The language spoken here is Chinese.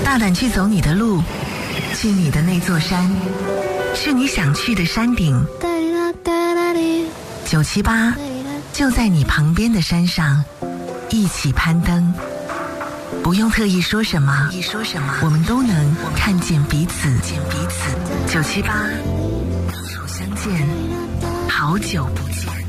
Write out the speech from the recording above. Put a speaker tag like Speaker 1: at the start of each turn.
Speaker 1: 大胆去走你的路，去你的那座山，去你想去的山顶。978就在你旁边的山上，一起攀登。不用特意说什么，我们都能看见彼此。978，处相见，好久不见。